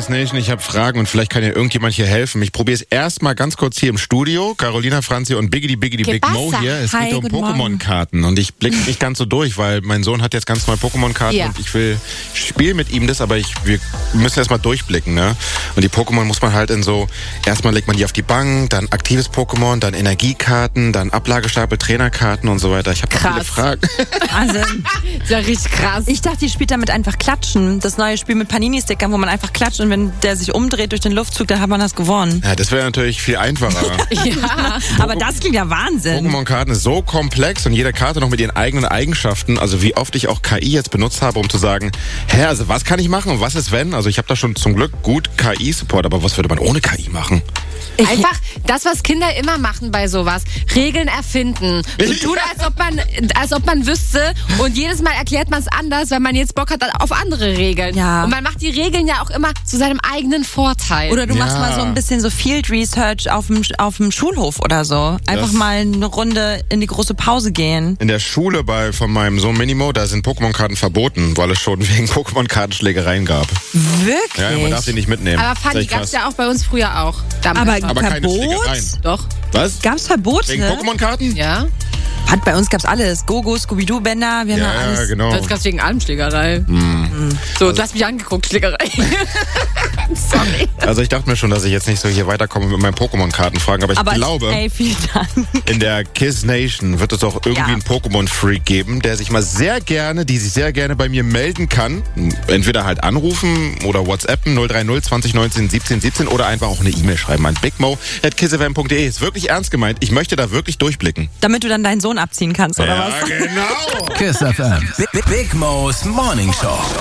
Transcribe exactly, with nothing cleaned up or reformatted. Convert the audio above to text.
Kiss Nation, ich habe Fragen und vielleicht kann ja irgendjemand hier helfen. Ich probiere es erstmal ganz kurz hier im Studio. Carolina, Franzi und Biggity Biggity Big Mo hier. Es Hi, geht um guten Pokémon-Karten und ich blicke nicht ganz so durch, weil mein Sohn hat jetzt ganz neue Pokémon-Karten Ja. und ich will spielen mit ihm das, aber ich, wir müssen erstmal durchblicken, ne? Und die Pokémon muss man halt in so, erstmal legt man die auf die Bank, dann aktives Pokémon, dann Energiekarten, dann Ablagestapel, Trainerkarten und so weiter. Ich habe da viele Fragen. Also, Das ist ja richtig krass. ich dachte, ihr spielt damit einfach Klatschen. Das neue Spiel mit Panini-Stickern, wo man einfach klatscht und wenn der sich umdreht durch den Luftzug, dann hat man das gewonnen. Ja, das wäre natürlich viel einfacher. Ja. Aber das klingt ja Wahnsinn. Pokémon-Karten ist so komplex und jede Karte noch mit ihren eigenen Eigenschaften. Also wie oft ich auch K I jetzt benutzt habe, um zu sagen, hä, also was kann ich machen und was ist wenn? Also ich habe da schon zum Glück gut K I-Support, aber was würde man ohne K I machen? Einfach das, was Kinder immer machen bei sowas. Regeln erfinden. Und tun, als ob man, als ob man wüsste. Und jedes Mal erklärt man es anders, weil man jetzt Bock hat auf andere Regeln. Ja. Und man macht die Regeln ja auch immer zu seinem eigenen Vorteil. Oder du machst Ja. mal so ein bisschen so Field Research auf dem, auf dem Schulhof oder so. Einfach Das- mal eine Runde in die große Pause gehen. In der Schule bei von meinem Sohn Minimo, da sind Pokémon-Karten verboten, weil es schon wegen Pokémon-Kartenschlägereien gab. Wirklich? Ja, man darf sie nicht mitnehmen. Aber Das Fanny, ist echt gab's krass. ja auch bei uns früher auch. Damals Aber- schon. Aber keine Verbot? Schlägereien. Doch. Was? Gab's Verbote? Wegen Pokémon-Karten? Ja. Hat bei uns gab's alles. Gogo, Scooby-Doo-Bänder, wir haben ja, Ja, alles. ja, genau. Das gab's wegen allem Schlägerei. So, du hast mich angeguckt, Schlägerei. Sorry. Also ich dachte mir schon, dass ich jetzt nicht so hier weiterkomme mit meinen Pokémon-Kartenfragen, aber ich Aber glaube, ey, vielen Dank. in der Kiss Nation wird es auch irgendwie Ja. einen Pokémon-Freak geben, der sich mal sehr gerne, die sich sehr gerne bei mir melden kann. Entweder halt anrufen oder WhatsAppen null drei null zwanzig neunzehn siebzehn siebzehn oder einfach auch eine E-Mail schreiben an bigmo at kissfm punkt de. Ist wirklich ernst gemeint. Ich möchte da wirklich durchblicken. Damit du dann deinen Sohn abziehen kannst, oder was? genau. Kiss F M. Big, Big Mo's Morning Show.